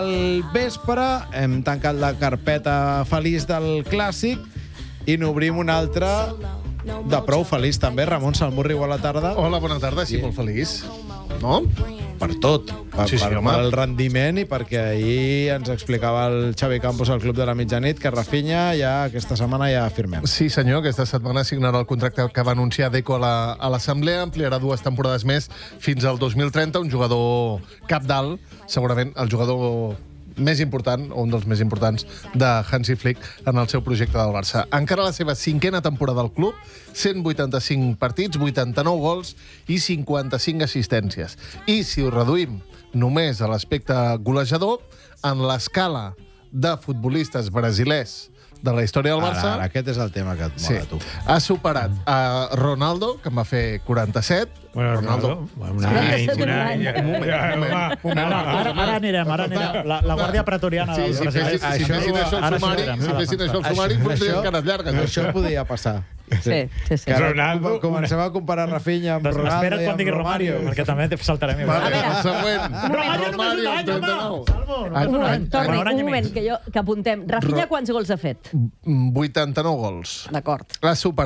Al vespre hem tancat la carpeta feliç del Clàssic i n'obrim una altra de prou feliç també. Ramon Salmurri, bona tarda. Hola, bona tarda, sí, molt feliç. No? Per tot. Sí, per home. el rendiment i perquè ahir ens explicava el Xavi Campos al Club de la Mitjanit que Rafinha ja aquesta setmana ja firmem. Sí, senyor, aquesta setmana signarà el contracte que va anunciar Deco a l'Assemblea, ampliarà 2 temporades més fins al 2030, un jugador capdalt, segurament el jugador més important, o un dels més importants, de Hansi Flick en el seu projecte del Barça. Encara la seva 5a temporada al club, 185 partits, 89 gols i 55 assistències. I si ho reduïm només a l'aspecte golejador, en l'escala de futbolistes brasilers de la història del Barça... Ara, aquest és el tema que et mola, tu. Ha superat a Ronaldo, que en va fer 47. Bueno, Ronaldo. Ara anirem. La Guàrdia Pretoriana del Brasil. Si fessin això al sumari, portarien cares llargues. Això podria passar. Sí. Que Ronaldo... Comencem a comparar Rafinha amb Ronaldo Espera't i quan amb digui Romario, perquè també saltarem. Vale, el següent. Romario amb 39. Un moment, que apuntem. Rafinha, quants gols ha fet? 89 gols. D'acord. Ha superat